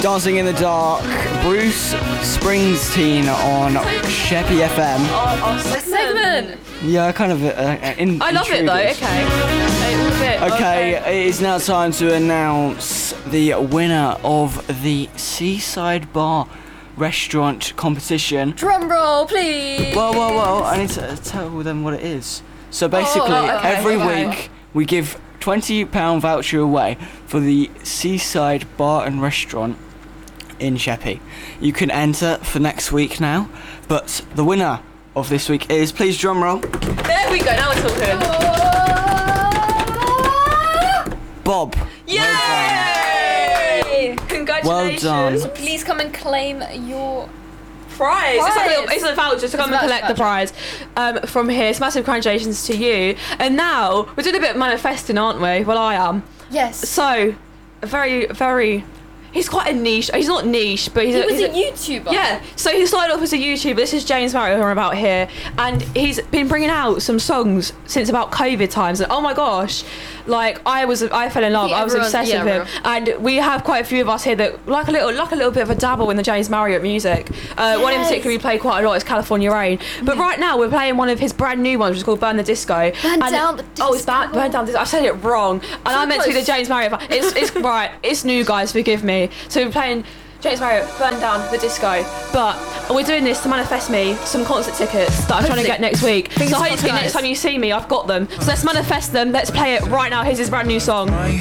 Dancing in the Dark, Bruce Springsteen on Sheppy FM. A segment. Yeah, kind of. I love it though. Okay. It is now time to announce the winner of the Seaside Bar Restaurant competition. Drum roll, please. Well, I need to tell them what it is. So basically, every week we give £20 voucher away for the Seaside Bar and Restaurant in Sheppey. You can enter for next week now, but the winner of this week is, please drum roll. There we go, now we're talking. Bob. Yay! Congratulations. Well done. So please come and claim your prize. It's a voucher to come and collect the prize from here. So massive congratulations to you. And now we're doing a bit of manifesting, aren't we? Well, I am. Yes. So, very. He's quite a niche. He's not niche, but he's a YouTuber. Yeah. So he started off as a YouTuber. This is James Marriott who I'm about here, and he's been bringing out some songs since about COVID times. And oh my gosh, like I fell in love. I was obsessed with him. And we have quite a few of us here that like a little bit of a dabble in the James Marriott music. One in particular we play quite a lot is California Rain. But right now we're playing one of his brand new ones, which is called Burn the Disco. Burn Down the Disco. Oh, it's Burn Down the Disco. I said it wrong. And I'm meant to be the James Marriott. It's right. It's new, guys. Forgive me. So we're playing James Marriott, Burn Down the Disco. But we're doing this to manifest me some concert tickets that I'm trying to get next week. So hopefully next time you see me, I've got them. So let's manifest them. Let's play it right now. Here's his brand new song. My